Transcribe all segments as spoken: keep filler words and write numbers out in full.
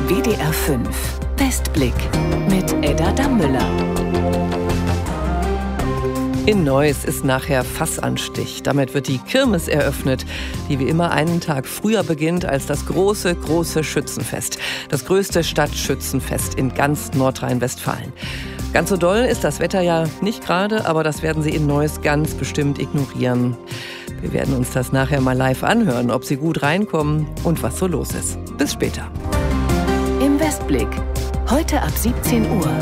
W D R fünf Westblick mit Edda Dammüller. In Neuss ist nachher Fassanstich. Damit wird die Kirmes eröffnet, die wie immer einen Tag früher beginnt als das große, große Schützenfest. Das größte Stadtschützenfest in ganz Nordrhein-Westfalen. Ganz so doll ist das Wetter ja nicht gerade, aber das werden Sie in Neuss ganz bestimmt ignorieren. Wir werden uns das nachher mal live anhören, ob Sie gut reinkommen und was so los ist. Bis später. Im Westblick. Heute ab siebzehn Uhr.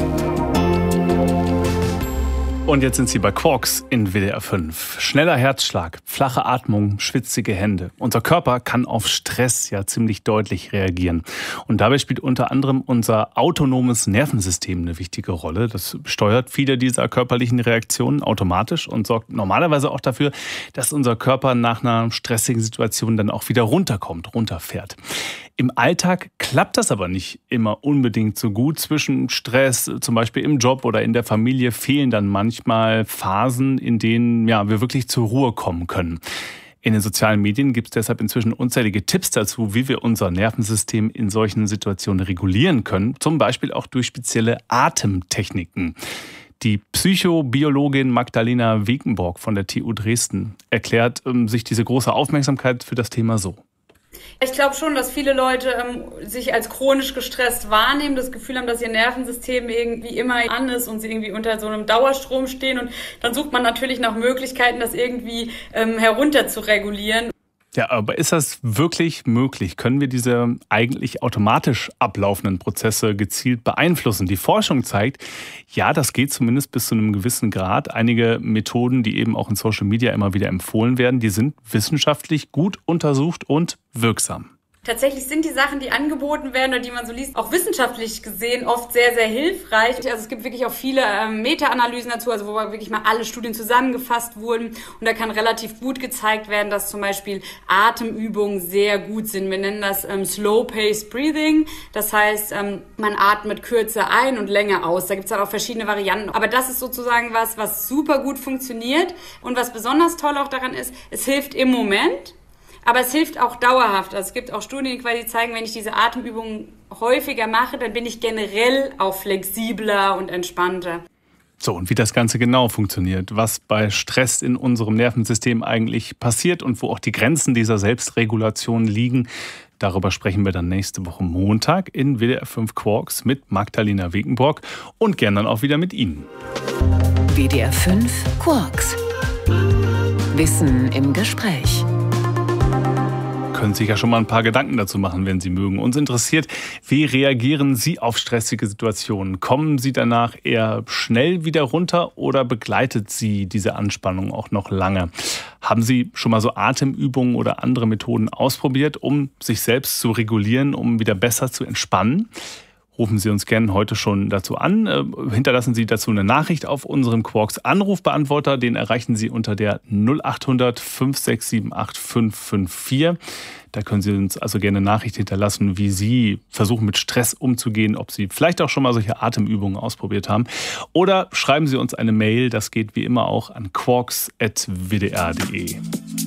Und jetzt sind Sie bei Quarks in W D R fünf. Schneller Herzschlag, flache Atmung, schwitzige Hände. Unser Körper kann auf Stress ja ziemlich deutlich reagieren. Und dabei spielt unter anderem unser autonomes Nervensystem eine wichtige Rolle. Das steuert viele dieser körperlichen Reaktionen automatisch und sorgt normalerweise auch dafür, dass unser Körper nach einer stressigen Situation dann auch wieder runterkommt, runterfährt. Im Alltag klappt das aber nicht immer unbedingt so gut. Zwischen Stress, zum Beispiel im Job oder in der Familie, fehlen dann manchmal Phasen, in denen ja, wir wirklich zur Ruhe kommen können. In den sozialen Medien gibt es deshalb inzwischen unzählige Tipps dazu, wie wir unser Nervensystem in solchen Situationen regulieren können. Zum Beispiel auch durch spezielle Atemtechniken. Die Psychobiologin Magdalena Wegenborg von der T U Dresden erklärt ähm, sich diese große Aufmerksamkeit für das Thema so. Ich glaube schon, dass viele Leute ähm, sich als chronisch gestresst wahrnehmen, das Gefühl haben, dass ihr Nervensystem irgendwie immer an ist und sie irgendwie unter so einem Dauerstrom stehen. Und dann sucht man natürlich nach Möglichkeiten, das irgendwie ähm, herunter zu regulieren. Ja, aber ist das wirklich möglich? Können wir diese eigentlich automatisch ablaufenden Prozesse gezielt beeinflussen? Die Forschung zeigt, ja, das geht zumindest bis zu einem gewissen Grad. Einige Methoden, die eben auch in Social Media immer wieder empfohlen werden, die sind wissenschaftlich gut untersucht und wirksam. Tatsächlich sind die Sachen, die angeboten werden oder die man so liest, auch wissenschaftlich gesehen oft sehr, sehr hilfreich. Also es gibt wirklich auch viele ähm, Meta-Analysen dazu, also wo wirklich mal alle Studien zusammengefasst wurden. Und da kann relativ gut gezeigt werden, dass zum Beispiel Atemübungen sehr gut sind. Wir nennen das ähm, Slow-Paced Breathing. Das heißt, ähm, man atmet kürzer ein und länger aus. Da gibt es dann auch verschiedene Varianten. Aber das ist sozusagen was, was super gut funktioniert. Und was besonders toll auch daran ist, es hilft im Moment. Aber es hilft auch dauerhaft. Also es gibt auch Studien, die quasi zeigen, wenn ich diese Atemübungen häufiger mache, dann bin ich generell auch flexibler und entspannter. So, und wie das Ganze genau funktioniert, was bei Stress in unserem Nervensystem eigentlich passiert und wo auch die Grenzen dieser Selbstregulation liegen, darüber sprechen wir dann nächste Woche Montag in W D R fünf Quarks mit Magdalena Wegenborg und gern dann auch wieder mit Ihnen. W D R fünf Quarks. Wissen im Gespräch. Können sich ja schon mal ein paar Gedanken dazu machen, wenn Sie mögen. Uns interessiert, wie reagieren Sie auf stressige Situationen? Kommen Sie danach eher schnell wieder runter oder begleitet Sie diese Anspannung auch noch lange? Haben Sie schon mal so Atemübungen oder andere Methoden ausprobiert, um sich selbst zu regulieren, um wieder besser zu entspannen? Rufen Sie uns gerne heute schon dazu an. Hinterlassen Sie dazu eine Nachricht auf unserem Quarks Anrufbeantworter. Den erreichen Sie unter der null acht hundert fünf sechs sieben acht fünf fünf vier. Da können Sie uns also gerne eine Nachricht hinterlassen, wie Sie versuchen mit Stress umzugehen, ob Sie vielleicht auch schon mal solche Atemübungen ausprobiert haben. Oder schreiben Sie uns eine Mail, das geht wie immer auch an quarks at w d r punkt d e.